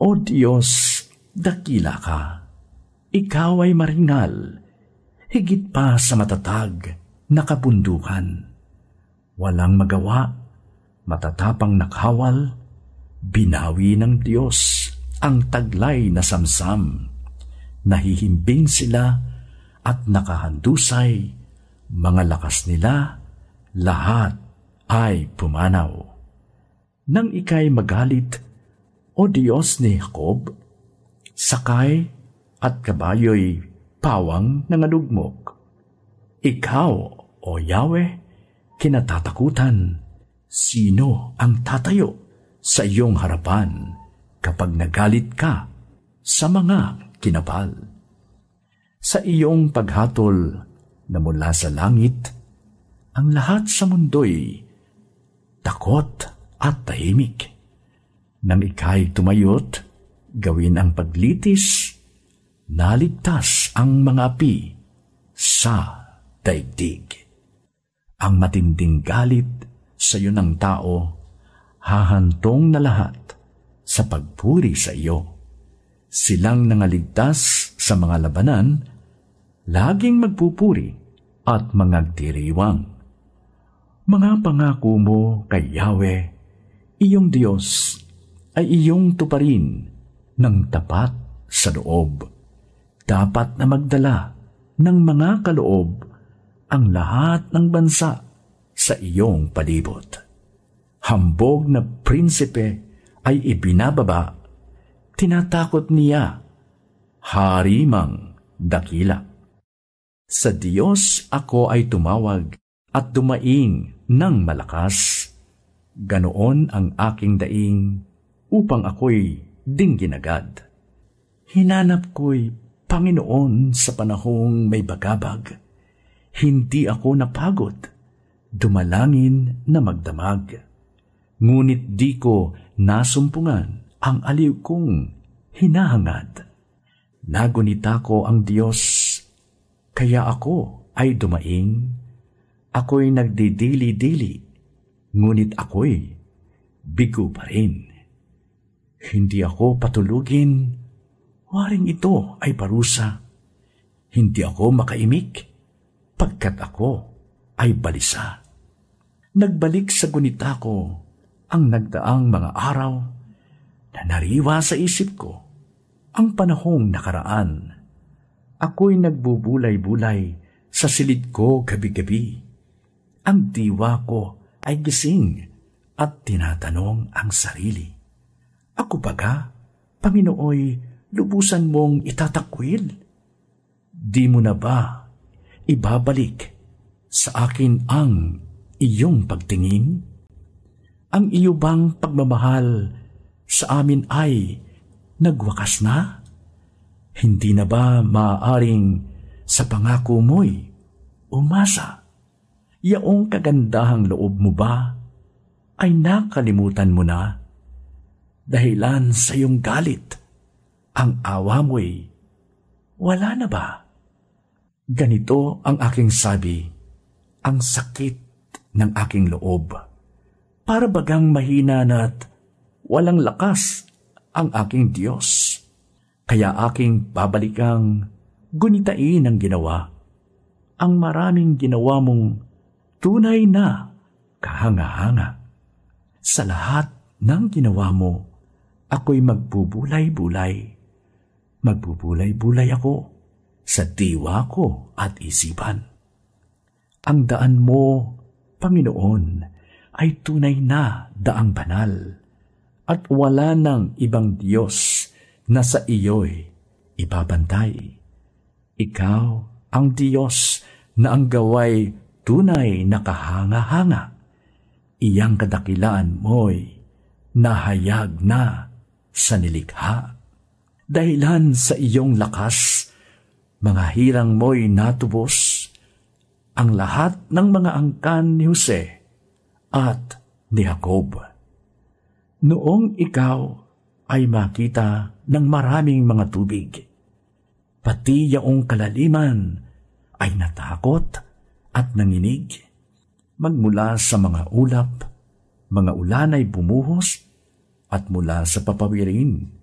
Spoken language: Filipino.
O Diyos, dakila ka. Ikaw ay maringal, higit pa sa matatag na kabundukan. Walang magawa, matatapang nakawal, binawi ng Diyos ang taglay na samsam. Nahihimbing sila at nakahandusay, mga lakas nila, lahat ay pumanaw. Nang ika'y magalit, O Diyos ni Jacob, sakay at kabayo'y pawang nangalugmok. Ikaw, O Yahweh, kinatatakutan. Sino ang tatayo sa iyong harapan kapag nagalit ka sa mga kinapal? Sa iyong paghatol na mula sa langit, ang lahat sa mundo'y takot at tahimik. Nang ika'y tumayot, gawin ang paglitis, naligtas ang mga api sa daigdig. Ang matinding galit sa iyo ng tao, hahantong na lahat sa pagpuri sa iyo. Silang nangaligtas sa mga labanan, laging magpupuri at mangagdiriwang. Mga pangako mo kay Yahweh, iyong Diyos, ay iyong tuparin ng tapat sa loob. Dapat na magdala ng mga kaloob ang lahat ng bansa sa iyong palibot. Hambog na prinsipe ay ibinababa, tinatakot niya, hari mang dakila. Sa Diyos ako ay tumawag at dumaing ng malakas. Ganoon ang aking daing upang ako'y dinggin agad. Hinanap ko'y Panginoon sa panahong may bagabag. Hindi ako napagod, dumalangin na magdamag. Ngunit di ko nasumpungan ang aliw kong hinahangad. Nagunita ko ang Diyos, kaya ako ay dumaing. Ako'y nagdidili-dili, ngunit ako'y bigo pa rin. Hindi ako patulugin, waring ito ay parusa. Hindi ako makaimik, pagkat ako ay balisa. Nagbalik sa gunita ko ang nagdaang mga araw na nariwa sa isip ko ang panahong nakaraan. Ako'y nagbubulay-bulay sa silid ko gabi-gabi. Ang diwa ko ay gising at tinatanong ang sarili. Ako baga, Paminooy, lubusan mong itatakwil? Di mo na ba ibabalik sa akin ang iyong pagtingin? Ang iyo bang pagmamahal sa amin ay nagwakas na? Hindi na ba maaaring sa pangako mo'y umasa? Yaong kagandahang loob mo ba ay nakalimutan mo na? Dahilan sa iyong galit, ang awa mo'y wala na ba? Ganito ang aking sabi, ang sakit ng aking loob. Para bagang mahina na't walang lakas ang aking Diyos. Kaya aking babalikang gunitain ang ginawa. Ang maraming ginawa mong tunay na kahanga-hanga. Sa lahat ng ginawa mo, ako'y magbubulay-bulay. Magbubulay-bulay ako sa diwa ko at isipan. Ang daan mo, Panginoon, ay tunay na daang banal, at wala nang ibang Diyos na sa iyo'y ibabantay. Ikaw ang Diyos na ang gaway tunay na kahanga-hanga. Iyang kadakilaan mo'y nahayag na sa nilikha. Dahilan sa iyong lakas, mga hirang mo'y natubos, ang lahat ng mga angkan ni Jose at ni Jacob. Noong ikaw ay makita ng maraming mga tubig, pati yaong kalaliman ay natakot at nanginig. Magmula sa mga ulap, mga ulan ay bumuhos, at mula sa papawirin,